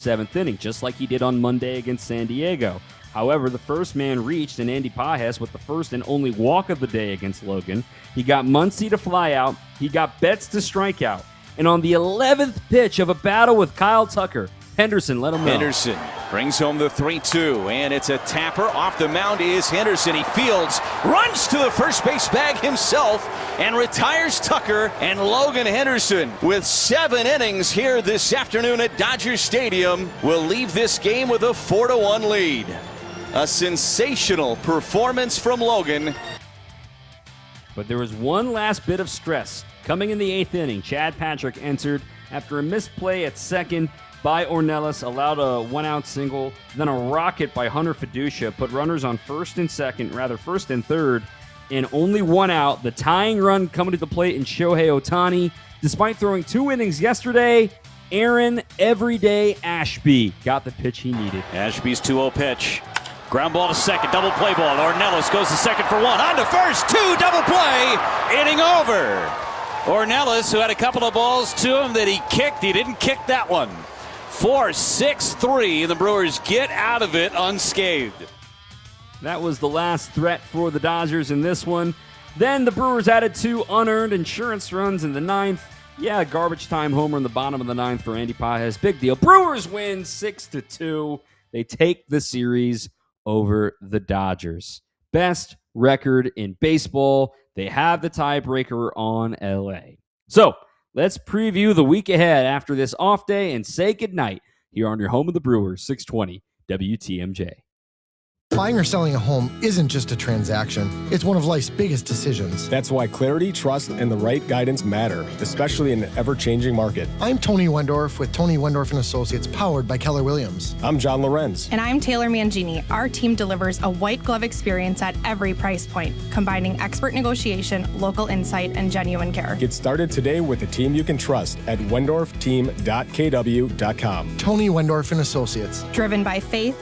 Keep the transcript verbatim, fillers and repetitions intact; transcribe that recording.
seventh inning, just like he did on Monday against San Diego. However, the first man reached, and Andy Pages with the first and only walk of the day against Logan. He got Muncy to fly out. He got Betts to strike out. And on the eleventh pitch of a battle with Kyle Tucker, Henderson let him know. Henderson brings home the three two, and it's a tapper. Off the mound is Henderson. He fields, runs to the first base bag himself, and retires Tucker. And Logan Henderson, with seven innings here this afternoon at Dodger Stadium, will leave this game with a four to one lead. A sensational performance from Logan. But there was one last bit of stress. Coming in the eighth inning, Chad Patrick entered after a misplay at second by Ornelas, allowed a one-out single, then a rocket by Hunter Fiducia, put runners on first and second, rather first and third, and only one out. The tying run coming to the plate in Shohei Ohtani. Despite throwing two innings yesterday, Aaron Everyday Ashby got the pitch he needed. Ashby's two oh pitch. Ground ball to second, double play ball. Ornelas goes to second for one. On to first, two, double play, inning over. Ornelas, who had a couple of balls to him that he kicked, he didn't kick that one. four six three, and the Brewers get out of it unscathed. That was the last threat for the Dodgers in this one. Then the Brewers added two unearned insurance runs in the ninth. Yeah, garbage time homer in the bottom of the ninth for Andy Pages. Big deal. Brewers win six to two. They take the series over the Dodgers. Best record in baseball. They have the tiebreaker on L A. So, let's preview the week ahead after this off day and say goodnight here on your home of the Brewers, six twenty W T M J. Buying or selling a home isn't just a transaction. It's one of life's biggest decisions. That's why clarity, trust, and the right guidance matter, especially in an ever-changing market. I'm Tony Wendorf with Tony Wendorf and Associates, powered by Keller Williams. I'm John Lorenz. And I'm Taylor Mangini. Our team delivers a white glove experience at every price point, combining expert negotiation, local insight, and genuine care. Get started today with a team you can trust at wendorf team dot k w dot com. Tony Wendorf and Associates. Driven by faith,